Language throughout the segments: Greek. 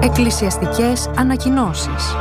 Εκκλησιαστικές ανακοινώσεις.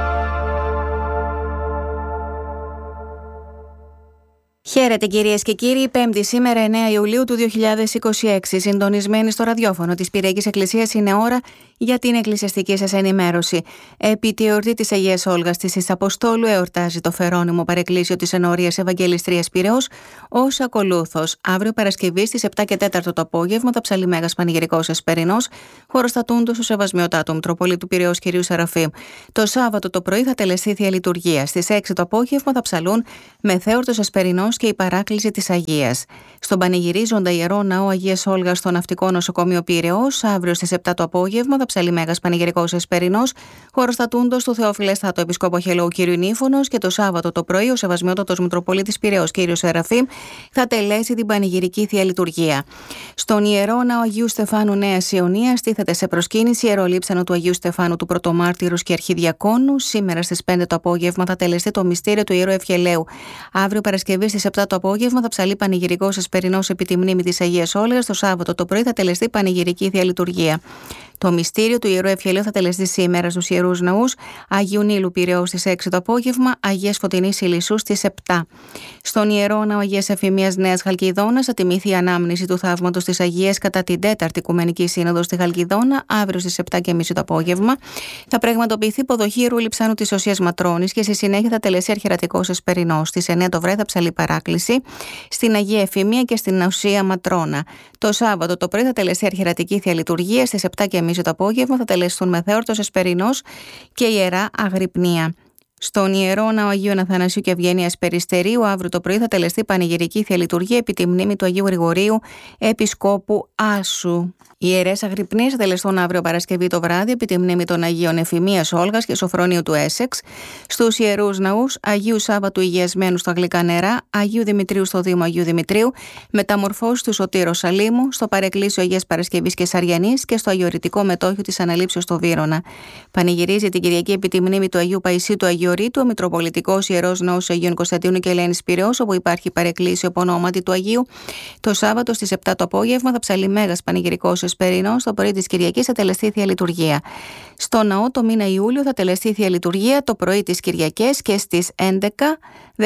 Χαίρετε κυρίες και κύριοι, Πέμπτη σήμερα 9 Ιουλίου του 2026. Συντονισμένοι στο ραδιόφωνο της Πυριακής Εκκλησίας είναι ώρα για την εκκλησιαστική σας ενημέρωση. Επί τη εορτή της Αγίας Όλγας της Αποστόλου εορτάζει το Φερόνιμο Παρεκκλήσιο της Ενορίας Ευαγγελιστρίας Πειραιώς ως ακολούθως. Αύριο Παρασκευή στις 7 και 4 το απόγευμα θα ψαλεί Μέγας Πανηγυρικός Εσπερινός, χωροστατούντος στο Σεβασμιωτάτου Μητροπολίτου Πειραιώς κ. Σεραφείμ. Το Σάββατο το πρωί θα τελεστεί Θεία Λειτουργία. Στις 6 το απόγευμα θα ψαλούν Μεθέορτος Εσπερινός και η παράκληση της Αγίας. Στον πανηγυρίζοντα Ιερό Ναό Αγίας Όλγας στο Ναυτικό Νοσοκομείο Πειραιώς, αύριο στις 7 το απόγευμα θα ψαλεί Μέγας Πανηγυρικός Εσπερινός, χωροστατούντος του Θεοφιλέστατο Επισκόπο Χελαίου κ. Νύφωνος, και το Σάββατο το πρωί ο Σεβασμιότατος Μητροπολίτης Πειραιώς κ. Σεραφείμ θα τελέσει την πανηγυρική Θεία Λειτουργία. Στον Ιερό Ναό Αγίου Στεφάνου Νέας Ιωνίας στήθεται σε προσκύνηση ιερολείψανο του Αγίου Στεφάνου του Πρωτομάρτυρους και Αρχιδιακόνου. Σήμερα στις 5 το απόγευμα θα τελεστεί το μυστήριο του Ιερού Ευχελαίου. Αύριο Παρασκευή στις 7 το απόγευμα θα ψαλεί πανηγυρικός Εσπερινός επί τη μνήμη της Αγίας Όλγας. Το Σάββατο το πρωί θα τελεστεί πανηγυρική Θεία Λειτουργία. Το μυστήριο του Ιερού Ευχελαίου θα τελεστεί σήμερα στους Ιερούς Ναούς Αγίου Νείλου Πειραιώς στις 6 το απόγευμα, Αγίας Φωτεινής Ηλισσού στις 7. Στον Ιερό Ναό Αγίας Εφημίας Νέας Χαλκιδόνας θα τιμηθεί η ανάμνηση του θαύματος της Αγίας κατά την 4η Οικουμενική Σύνοδο στη Χαλκιδόνα, αύριο στις 7:30 το απόγευμα. Θα πραγματοποιηθεί υποδοχή Ιερού Λειψάνου της Οσίας Ματρώνης και στη συνέχεια θα τελεστεί Αρχιερατικός Εσπερινός. Στις 9 το βράδυ θα ψαλεί παράκληση στην Αγία Εφημία και στην Οσία Ματρώνα. Το Σάββατο το πρωί θα τελεστεί Αρχιερατική Θεία Λειτουργία. Στις 7:30 το απόγευμα θα τελεστούν Μεθέορτος Εσπερινός και Ιερά Αγρυπνία. Στον Ιερό Ναό Αγίου Αθανασίου και Ευγενίας Περιστερίου, αύριο το πρωί θα τελεστεί πανηγυρική Θεία Λειτουργία επί τη μνήμη του Αγίου Γρηγορίου, Επισκόπου Άσου. Οι Ιερές Αγρυπνίες θα τελεστούν αύριο Παρασκευή το βράδυ επί τη μνήμη των Αγίων Εφημίας Όλγας και Σοφρονίου του Έσεξ, στους Ιερούς Ναούς Αγίου Σάββατου Υγειασμένου στα Γλυκά Νερά, Αγίου Δημητρίου στο Δήμο Αγίου Δημητρίου, Μεταμορφώσεις του Σωτήρου Σαλήμου, στο Παρεκκλήσιο Αγίας Παρασκευής και Σαριανής και στο Αγιορητικό Μετόχιο της Αναλήψεως στο Βύρωνα. Πανηγυρίζει την Κυριακή επί τη μνήμη του Αγίου Παϊσίου του Αγιορείτου, ο Μητροπολιτικός Ιερός Ναός Αγίων Κωνσταντίνου και Ελένης Πειραιώς, όπου υπάρχει παρεκκλήσιο από ονόματι του Αγίου. Το Σάββατο στις 7 το απόγευμα θα ψαλεί Μέγας Πανηγυρικός Εσπερινός. Το πρωί της Κυριακής θα τελεστεί Θεία Λειτουργία. Στο ναό το μήνα Ιούλιο θα τελεστεί Θεία Λειτουργία το πρωί της Κυριακής και στις 11,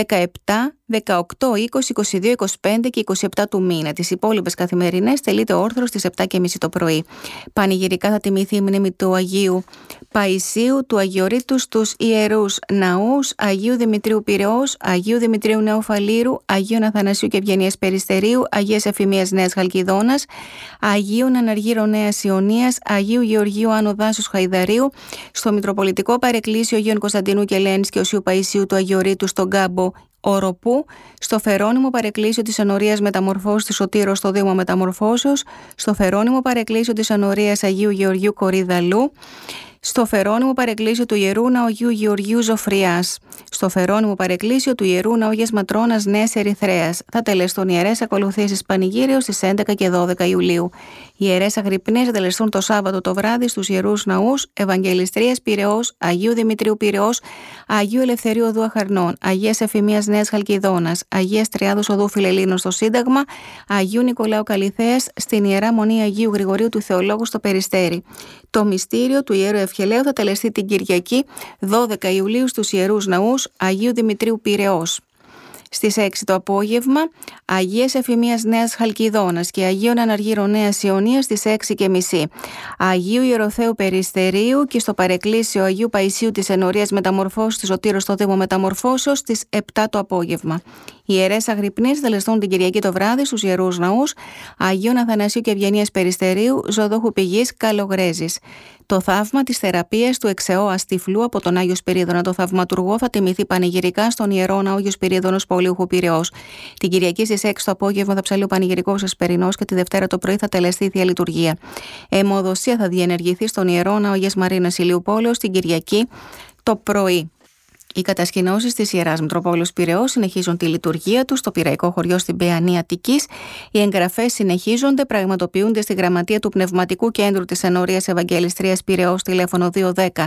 17, 18, 20, 22, 25 και 27 του μήνα. Τις υπόλοιπες καθημερινές τελείται όρθρος στις 7:30 το πρωί. Πανηγυρικά θα τιμηθεί η μνήμη του Αγίου Παϊσίου του Αγιορείτου στους Ιερούς Ναούς Αγίου Δημητρίου Πειραιώς, Αγίου Δημητρίου Νέου Φαλήρου, Αγίων Αθανασίου και Ευγενίας Περιστερίου, Αγίας Εφημίας Νέας Χαλκιδόνας, Αγίων Αναργύρων Νέας Ιωνίας, Αγίου Γεωργίου Άνω Δάσους Χαϊδαρίου, στο Μητροπολιτικό Παρεκκλήσιο Αγίων Κωνσταντινού και Ελένης και Οσίου Παϊσίου του Αγιορείτου στον Κάμπο Οροπού, στο Φερόνιμο Παρεκκλήσιο της Ενορίας Μεταμορφώσεως της Σωτήρος στο Δήμο Μεταμορφώσεως, στο Φερόνιμο Παρεκκλήσιο της Ενορίας Αγίου Γεωργίου Κορίδαλου, στο Φερόνιμο Παρεκκλήσιο του Ιερού Ναού Αγίου Γεωργίου Ζωφριάς, στο Φερόνιμο Παρεκκλήσιο του Ιερού Ναού Αγίας Ματρώνας Νέας Ερυθρέας. Θα τελεστούν ιερές ακολουθήσεις πανηγύριου στις 11 και 12 Ιουλίου. Οι Ιερές Αγρυπνίες θα τελεστούν το Σάββατο το βράδυ στους Ιερούς Ναούς Ευαγγελιστρίας Πειραιώς, Αγίου Δημητρίου Πειραιώς, Αγίου Ελευθερίου Οδού Αχαρνών, Αγίας Εφημίας Νέας Χαλκιδόνας, Αγίας Τριάδος Οδού Φιλελλήνων στο Σύνταγμα, Αγίου Νικολάου Καλιθέας στην Ιερά Μονή Αγίου Γρηγορίου του Θεολόγου στο Περιστέρι. Το μυστήριο του Ιερού Ευχελαίου θα τελεστεί την Κυριακή 12 Ιουλίου στους Ιερούς Ναούς Αγίου Δημητρίου Πειραιώς. Στις 6 το απόγευμα, Αγίας Εφημίας Νέας Χαλκιδόνας και Αγίων Αναργύρων Νέας Ιωνίας στις 6:30. Αγίου Ιεροθέου Περιστερίου και στο Παρεκκλήσιο Αγίου Παϊσίου της Ενορίας Μεταμορφώσεως της Σωτήρος στο Δήμο Μεταμορφώσεως στις 7 το απόγευμα. Οι Ιερές Αγρυπνίες θα τελεστούν την Κυριακή το βράδυ στους Ιερούς Ναούς Αγίων Αθανασίου και Ευγενίας Περιστερίου, Ζωδόχου Πηγής, Καλογρέζης. Το θαύμα της θεραπείας του Εξαιώας Τυφλού από τον Άγιο Σπυρίδωνα το Θαυματουργό θα τιμηθεί πανηγυρικά στον Ιερό Ναό Άγιο Σπυρίδωνος Πολύουχου Πειραιώς. Την Κυριακή στις 6 το απόγευμα θα ψαλεί ο πανηγυρικός Εσπερινός και τη Δευτέρα το πρωί θα τελεστεί η Θεία Λειτουργία. Αιμοδοσία θα διενεργηθεί στον Ιερό Ναό Αγίας Μαρίνας Ηλίου Πόλεως την Κυριακή το πρωί. Οι κατασκηνώσεις της Ιεράς Μητροπόλεως Πειραιώς συνεχίζουν τη λειτουργία τους στο Πειραϊκό Χωριό στην Παιανία Αττικής. Οι εγγραφές συνεχίζονται, πραγματοποιούνται στη Γραμματεία του Πνευματικού Κέντρου της Ενορίας Ευαγγελιστρίας Πειραιώς, τηλέφωνο 210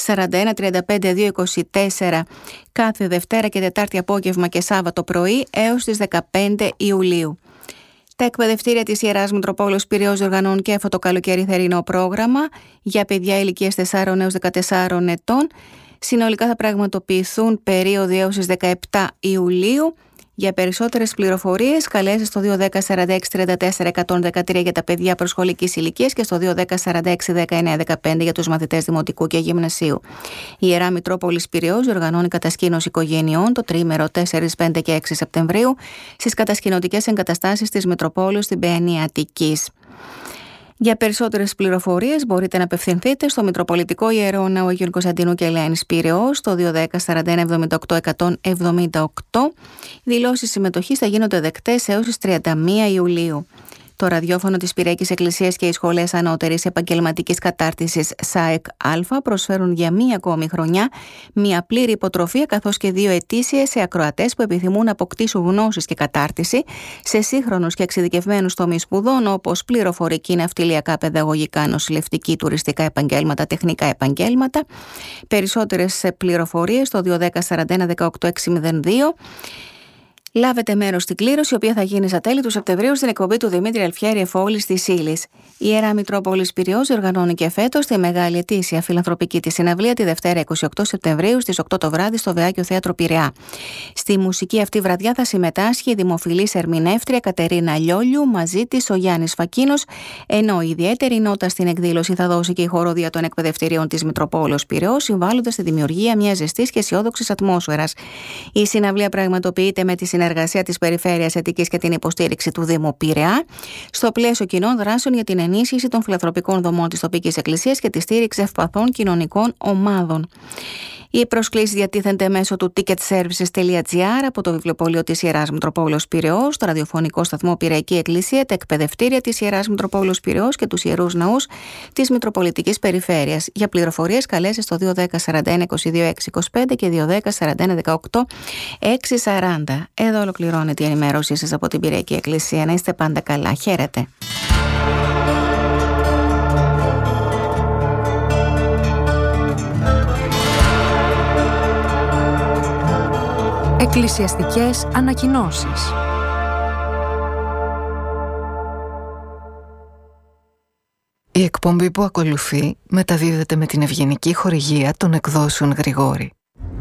41 35 224, κάθε Δευτέρα και Τετάρτη απόγευμα και Σάββατο πρωί έως τις 15 Ιουλίου. Τα εκπαιδευτήρια της Ιεράς Μητροπόλεως Πειραιώς διοργανώνουν και αυτό το καλοκαίρι θερινό πρόγραμμα για παιδιά ηλικίας 4 έως 14 ετών. Συνολικά θα πραγματοποιηθούν περίοδοι έως τις 17 Ιουλίου. Για περισσότερες πληροφορίες καλέστε στο 210-46-34-113 για τα παιδιά προσχολικής ηλικίας και στο 210-46-19-15 για τους μαθητές δημοτικού και γυμνασίου. Η Ιερά Μητρόπολης Πειραιώς διοργανώνει κατασκήνωση οικογενειών το τρίμερο 4, 5 και 6 Σεπτεμβρίου στις κατασκηνωτικές εγκαταστάσεις της Μητροπόλεως στην Παιανία Αττικής. Για περισσότερες πληροφορίες μπορείτε να απευθυνθείτε στο Μητροπολιτικό Ιερό Ναό Αγίου Κωνσταντίνου και Ελένης Πειραιώς στο 210-41-78-178. Δηλώσεις συμμετοχής θα γίνονται δεκτές έως τις 31 Ιουλίου. Το ραδιόφωνο της Πυριακής Εκκλησίας και οι σχολές ανώτερης επαγγελματικής κατάρτισης ΣΑΕΚ-Α προσφέρουν για μία ακόμη χρονιά μία πλήρη υποτροφία καθώς και 2 ετήσιες σε ακροατές που επιθυμούν να αποκτήσουν γνώσεις και κατάρτιση σε σύγχρονους και εξειδικευμένους τομείς σπουδών όπως πληροφορική, ναυτιλιακά, παιδαγωγικά, νοσηλευτική, τουριστικά επαγγέλματα, τεχνικά επαγγέλματα. Περισσότερες πληροφορίες στο 210-41-18-602. Λάβετε μέρος στην κλήρωση, η οποία θα γίνει στα τέλη του Σεπτεμβρίου στην εκπομπή του Δημήτρη Αλφιέρη Εφώολης της Ήλης. Η Ιερά Μητρόπολης Πειραιώς διοργανώνει και φέτος τη μεγάλη ετήσια φιλανθρωπική της συναυλία τη Δευτέρα 28 Σεπτεμβρίου στις 8 το βράδυ στο Βεάκιο Θέατρο Πειραιά. Στη μουσική αυτή βραδιά θα συμμετάσχει η δημοφιλής ερμηνεύτρια Κατερίνα Λιόλιου, μαζί της ο Γιάννης Φακίνος, ενώ η ιδιαίτερη νότα στην εκδήλωση θα δώσει και η χοροδία των εκπαιδευτηρίων της Μητροπόλεως Πειραιώς, συμβάλλοντας στη δημιουργία μιας ζεστής και αισιόδοξης ατμόσφαιρας. Η συναυλία πραγματοποιείται με τη συνεργασία της Περιφέρειας Αττικής και την υποστήριξη του Δήμου Πειραιά, στο πλαίσιο κοινών δράσεων για την ενίσχυση των φιλανθρωπικών δομών της τοπικής εκκλησίας και τη στήριξη ευπαθών κοινωνικών ομάδων. Οι προσκλήσεις διατίθενται μέσω του ticketservices.gr από το βιβλιοπωλείο της Ιεράς Μητροπόλεως Πειραιώς, το ραδιοφωνικό σταθμό Πειραϊκή Εκκλησία, τα εκπαιδευτήρια της Ιεράς Μητροπόλεως Πειραιώς και τους Ιερούς Ναούς της Μητροπολιτικής Περιφέρειας. Για πληροφορίες καλέστε στο 210-41-22-625 και 210-41-18-640. Εδώ ολοκληρώνεται η ενημέρωσή σας από την Πειραϊκή Εκκλησία. Να είστε πάντα καλά. Χαίρετε. Εκκλησιαστικές ανακοινώσεις. Η εκπομπή που ακολουθεί μεταδίδεται με την ευγενική χορηγία των εκδόσεων Γρηγόρη.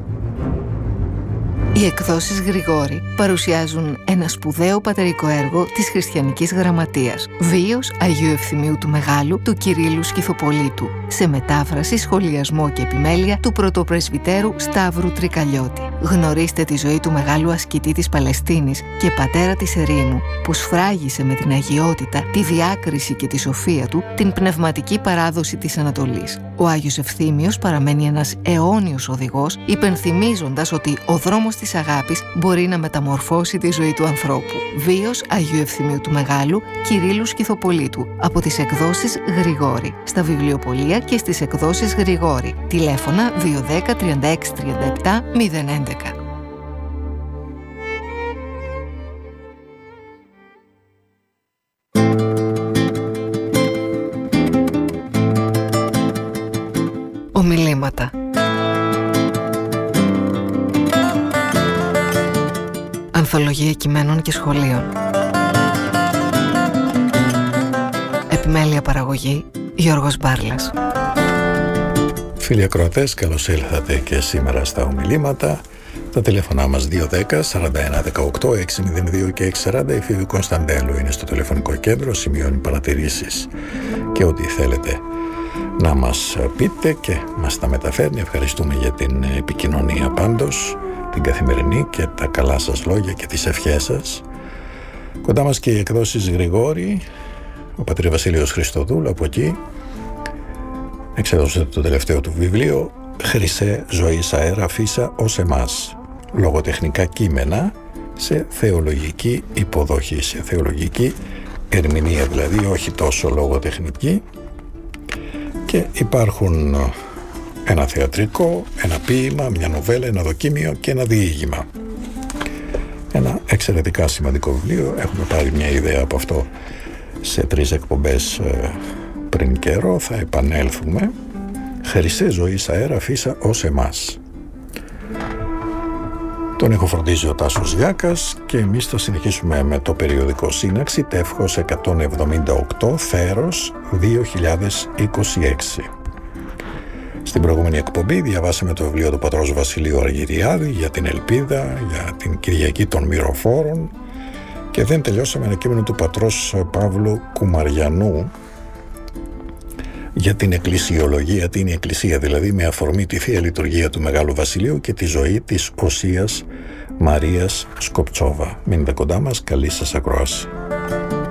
Οι εκδόσεις Γρηγόρη παρουσιάζουν ένα σπουδαίο πατερικό έργο της χριστιανικής γραμματείας, βίος Αγίου Ευθυμίου του Μεγάλου του Κυρίλλου Σκυθοπολίτου, σε μετάφραση, σχολιασμό και επιμέλεια του πρωτοπρεσβυτέρου Σταύρου Τρικαλιώτη. Γνωρίστε τη ζωή του μεγάλου ασκητή της Παλαιστίνης και πατέρα της ερήμου, που σφράγισε με την αγιότητα, τη διάκριση και τη σοφία του την πνευματική παράδοση της Ανατολής. Ο Άγιος Ευθύμιος παραμένει ένας αιώνιος οδηγός, υπενθυμίζοντας ότι ο δρόμος της αγάπης μπορεί να μεταμορφώσει τη ζωή του ανθρώπου. Βίος Αγίου Ευθυμίου του Μεγάλου, Κυρίλλου Σκυθοπολίτου, από τις εκδόσεις Γρηγόρη, στα βιβλιοπωλεία και στις εκδόσεις Γρηγόρη. Τηλέφωνα 210 36 37 011. Ομιλήματα. Ανθολογία κειμένων και σχολείων. Επιμέλεια παραγωγή Γιώργος Μπάρλας. Φίλοι ακροατές, καλώς ήλθατε και σήμερα στα ομιλήματα. Τα τηλέφωνά μας 210 41 18 602 και 640. Η Φίβη Κωνσταντέλου είναι στο τηλεφωνικό κέντρο, σημειώνει παρατηρήσεις και ό,τι θέλετε να μας πείτε και μας τα μεταφέρνει. Ευχαριστούμε για την επικοινωνία πάντως, την καθημερινή, και τα καλά σας λόγια και τις ευχές σας. Κοντά μας και οι εκδόσεις Γρηγόρη, ο πατήρ Βασίλειος Χριστοδούλου από εκεί εξέδωσε το τελευταίο του βιβλίο «Χρυσέ ζωής αέρα φύσα ως εμάς», λογοτεχνικά κείμενα σε θεολογική υποδοχή, σε θεολογική ερμηνεία, δηλαδή όχι τόσο λογοτεχνική, και υπάρχουν ένα θεατρικό, ένα ποίημα, μια νοβέλα, ένα δοκίμιο και ένα διήγημα. Ένα εξαιρετικά σημαντικό βιβλίο. Έχουμε πάρει μια ιδέα από αυτό σε 3 εκπομπές πριν καιρό. Θα επανέλθουμε. «Χρυσέ ζωής αέρα φύσα ως εμάς». Τον ηχοφροντίζει ο Τάσος Γιάκας και εμείς θα συνεχίσουμε με το περιοδικό Σύναξη, τεύχος 178, Θέρος 2026. Στην προηγούμενη εκπομπή διαβάσαμε το βιβλίο του πατρός Βασιλείου Αργυριάδη για την ελπίδα, για την Κυριακή των Μυροφόρων, και δεν τελειώσαμε ένα κείμενο του πατρός Παύλου Κουμαριανού για την εκκλησιολογία, την εκκλησία δηλαδή, με αφορμή τη Θεία Λειτουργία του Μεγάλου Βασιλείου και τη ζωή της Οσίας Μαρίας Σκοπτσόβα. Μείνετε κοντά μας, καλή σας ακρόαση.